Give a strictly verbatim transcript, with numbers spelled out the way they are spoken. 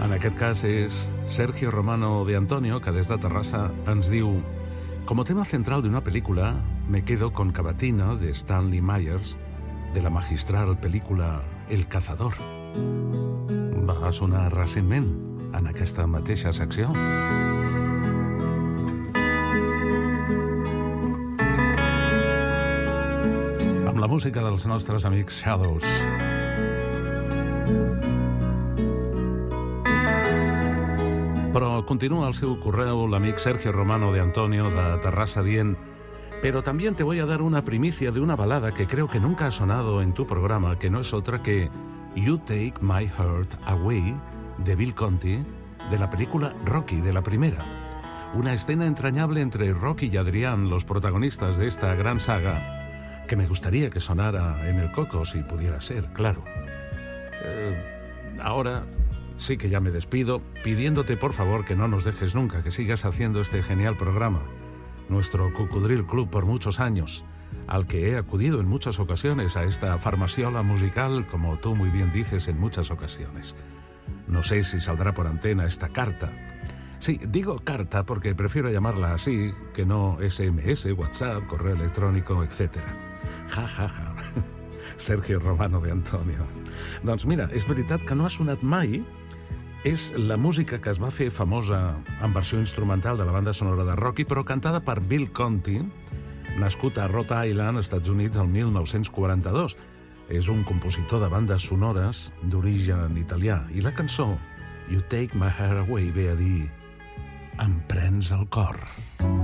En aquest cas és Sergio Romano de Antonio, que des de Terrassa ens diu: como tema central de una película me quedo con Cavatina de Stanley Myers, de la magistral pel·lícula El cazador. Va sonar recentment en aquesta mateixa secció. Amb la música dels nostres amics Shadows. Però continúa el seu correu l'amic Sergio Romano de Antonio de Terrassa dient: pero también te voy a dar una primicia de una balada que creo que nunca ha sonado en tu programa, que no es otra que You Take My Heart Away, de Bill Conti, de la película Rocky, de la primera. Una escena entrañable entre Rocky y Adrián, los protagonistas de esta gran saga, que me gustaría que sonara en el Coco, si pudiera ser, claro. Eh, ahora sí que ya me despido, pidiéndote por favor que no nos dejes nunca, que sigas haciendo este genial programa, nuestro Cocodril Club por muchos años, al que he acudido en muchas ocasiones, a esta farmaciola musical, como tú muy bien dices, en muchas ocasiones. No sé si saldrá por antena esta carta. Sí, digo carta porque prefiero llamarla así, que no S M S, WhatsApp, correo electrónico, etcétera. Ja, ja, ja. Sergio Romano de Antonio. Doncs mira, és veritat que no ha sonat mai. És la música que es va fer famosa en versió instrumental de la banda sonora de Rocky, però cantada per Bill Conti, nascut a Rhode Island, Estats Units, el mil nou-cents quaranta-dos. És un compositor de bandes sonores d'origen italià. I la cançó You Take My Heart Away ve a dir: em prens el cor.